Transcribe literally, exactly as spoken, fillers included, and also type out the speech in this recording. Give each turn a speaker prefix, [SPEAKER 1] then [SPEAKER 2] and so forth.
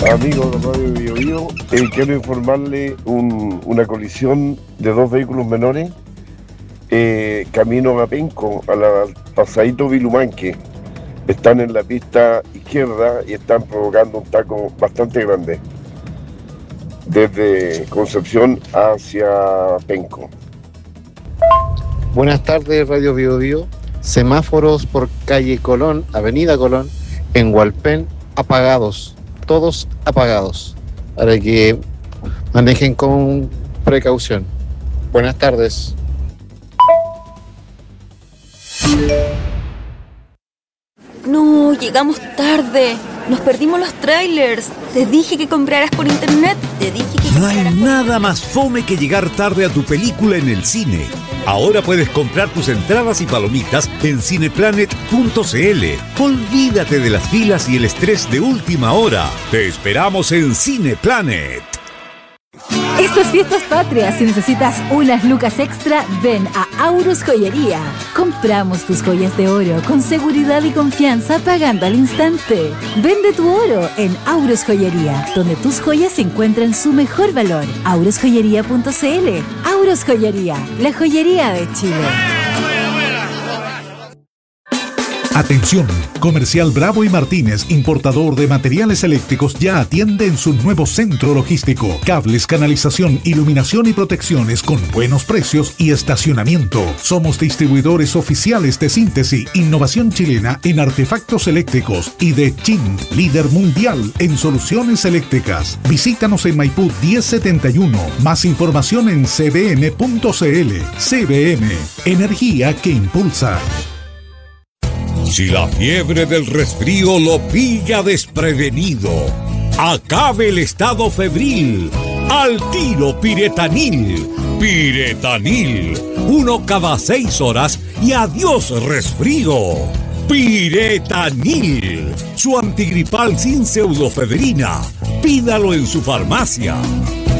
[SPEAKER 1] Amigos de Radio Bio Bio, eh, quiero informarle un- una colisión de dos vehículos menores eh, camino a Penco, a la pasadito Vilumanque. Están en la pista izquierda y están provocando un taco bastante grande desde Concepción hacia Penco.
[SPEAKER 2] Buenas tardes, Radio Bio Bio. Semáforos por calle Colón, Avenida Colón, en Hualpén, apagados. Todos apagados. Para que manejen con precaución. Buenas tardes.
[SPEAKER 3] No, llegamos tarde. Nos perdimos los trailers. Te dije que compraras por internet. Te dije que
[SPEAKER 4] No hay
[SPEAKER 3] compraras por
[SPEAKER 4] nada más fome que llegar tarde a tu película en el cine. Ahora puedes comprar tus entradas y palomitas en cineplanet punto cl. Olvídate de las filas y el estrés de última hora. Te esperamos en Cineplanet.
[SPEAKER 5] Estas fiestas patrias, si necesitas unas lucas extra, ven a Aurus Joyería. Compramos tus joyas de oro con seguridad y confianza pagando al instante. Vende tu oro en Aurus Joyería, donde tus joyas encuentran su mejor valor. aurus joyería punto cl. Aurus Joyería, la joyería de Chile.
[SPEAKER 6] Atención, Comercial Bravo y Martínez, importador de materiales eléctricos, ya atiende en su nuevo centro logístico. Cables, canalización, iluminación y protecciones con buenos precios y estacionamiento. Somos distribuidores oficiales de Síntesis, innovación chilena en artefactos eléctricos, y de Chint, líder mundial en soluciones eléctricas. Visítanos en Maipú diez setenta y uno. Más información en c b m punto c l. C B M, energía que impulsa.
[SPEAKER 4] Si la fiebre del resfrío lo pilla desprevenido, acabe el estado febril. Al tiro Piretanil. Piretanil. Uno cada seis horas y adiós resfrío. Piretanil. Su antigripal sin pseudofedrina. Pídalo en su farmacia.